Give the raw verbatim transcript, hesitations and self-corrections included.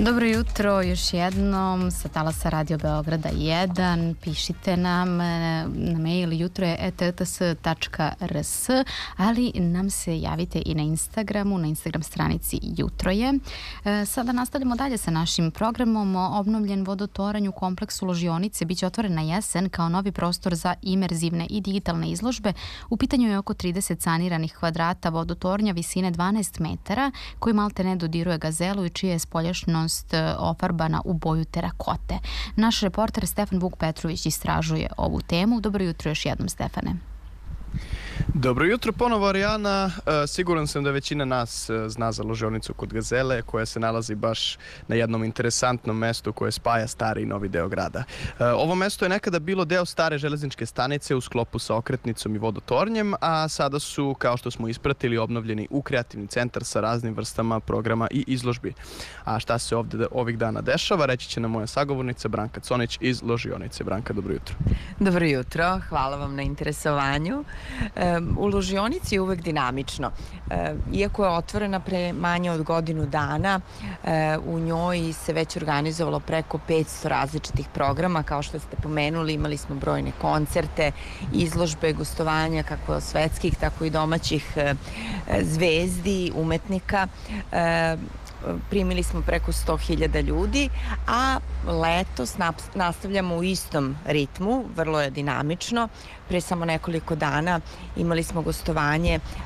Dobro jutro još jednom sa talasa Radio Beograda jedan. Pišite nam na mail jutro je et t s tačka r s, ali nam se javite i na Instagramu, na Instagram stranici Jutro je. Sada nastavljamo dalje sa našim programom. Obnovljen vodotoranj u kompleksu Ložionice biće otvoren na jesen kao novi prostor za imerzivne i digitalne izložbe. U pitanju je oko trideset saniranih kvadrata vodotornja visine dvanaest metara koji malte ne dodiruje gazelu i čija je spoljašnost ofarbana u boju terakote. Naš reporter Stefan Vuk Petrović istražuje ovu temu. Dobro jutro još jednom, Stefane. Dobro jutro ponovo, Arijana. E, siguran sam da većina nas e, zna za ložionicu kod Gazele, koja se nalazi baš na jednom interesantnom mestu koje spaja stari i novi deo grada. E, ovo mesto je nekada bilo deo stare železničke stanice u sklopu sa okretnicom i vodotornjem, a sada su, kao što smo ispratili, obnovljeni u kreativni centar sa raznim vrstama programa i izložbi. A šta se ovde ovih dana dešava, reći će nam moja sagovornica Branka Conić iz Ložionice. Branka, dobro jutro. Dobro jutro, hvala vam na interesovanju. U Ložionici je uvek dinamično. Iako je otvorena pre manje od godinu dana, u njoj se već organizovalo preko petsto različitih programa. Kao što ste pomenuli, imali smo brojne koncerte, izložbe, gostovanja kako svetskih, tako i domaćih zvezdi, umetnika. Primili smo preko sto hiljada ljudi, a letos nastavljamo u istom ritmu, vrlo je dinamično. Pre samo nekoliko dana imali smo gostovanje